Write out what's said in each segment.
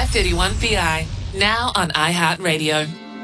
531 PI, now on iHeartRadio.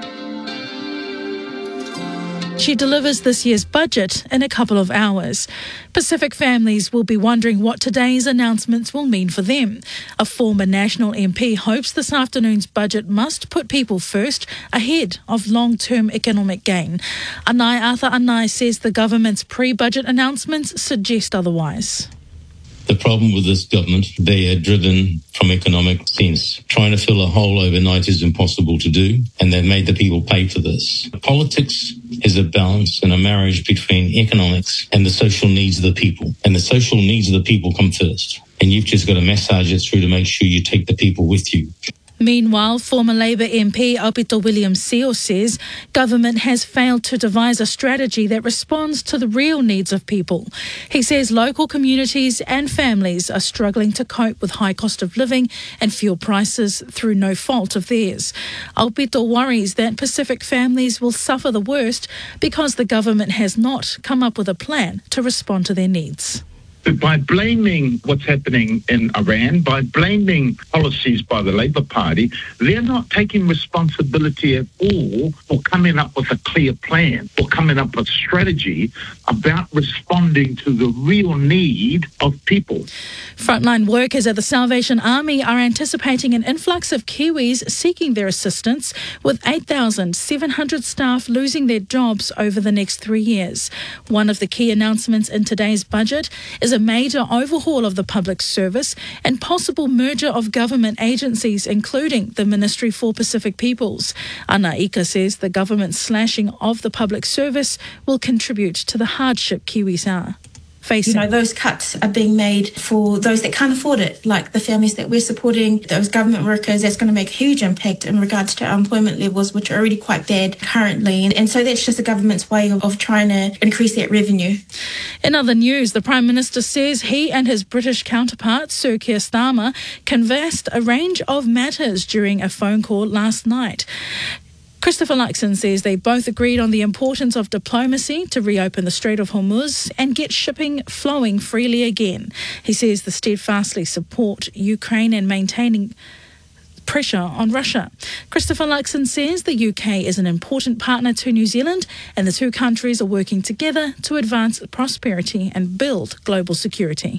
She delivers this year's budget in a couple of hours. Pacific families will be wondering what today's announcements will mean for them. A former National MP hopes this afternoon's budget must put people first, ahead of long-term economic gain. Arthur Anai says the government's pre-budget announcements suggest otherwise. The problem with this government, they are driven from economic sense. Trying to fill a hole overnight is impossible to do, and they've made the people pay for this. Politics is a balance and a marriage between economics and the social needs of the people. And the social needs of the people come first. And you've just got to massage it through to make sure you take the people with you. Meanwhile, former Labour MP Aupito Williams-Seo says government has failed to devise a strategy that responds to the real needs of people. He says local communities and families are struggling to cope with high cost of living and fuel prices through no fault of theirs. Aupito worries that Pacific families will suffer the worst because the government has not come up with a plan to respond to their needs. By blaming what's happening in Iran, by blaming policies by the Labour Party, they're not taking responsibility at all for coming up with a clear plan, or coming up with strategy about responding to the real need of people. Frontline workers at the Salvation Army are anticipating an influx of Kiwis seeking their assistance, with 8,700 staff losing their jobs over the next 3 years. One of the key announcements in today's budget is a major overhaul of the public service and possible merger of government agencies, including the Ministry for Pacific Peoples. Ana Ika says the government's slashing of the public service will contribute to the hardship Kiwis are facing. Those cuts are being made for those that can't afford it, like the families that we're supporting, those government workers. That's going to make a huge impact in regards to our employment levels, which are already quite bad currently. And so that's just the government's way of trying to increase that revenue. In other news, the Prime Minister says he and his British counterpart, Sir Keir Starmer, conversed a range of matters during a phone call last night. Christopher Luxon says they both agreed on the importance of diplomacy to reopen the Strait of Hormuz and get shipping flowing freely again. He says they steadfastly support Ukraine and maintaining pressure on Russia. Christopher Luxon says the UK is an important partner to New Zealand and the two countries are working together to advance prosperity and build global security.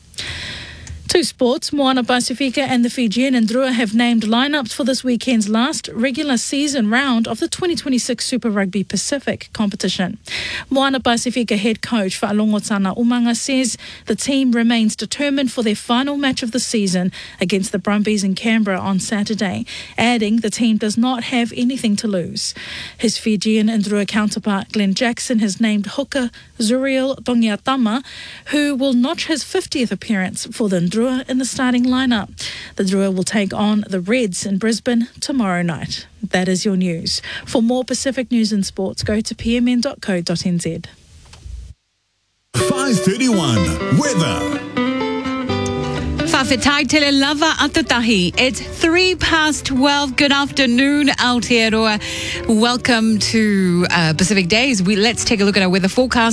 To sports, Moana Pasifika and the Fijian Ndrua have named lineups for this weekend's last regular season round of the 2026 Super Rugby Pacific competition. Moana Pasifika head coach Fa'alongotana Umanga says the team remains determined for their final match of the season against the Brumbies in Canberra on Saturday, adding the team does not have anything to lose. His Fijian Ndrua counterpart Glenn Jackson has named hooker Zuriel Tongiatama, who will notch his 50th appearance for the Ndrua in the starting lineup. The Drua will take on the Reds in Brisbane tomorrow night. That is your news. For more Pacific news and sports, go to pmn.co.nz. 531 weather. Whawhetai tele lava atutahi. It's 12:03. Good afternoon, Aotearoa. Welcome to Pacific Days. Let's take a look at our weather forecast.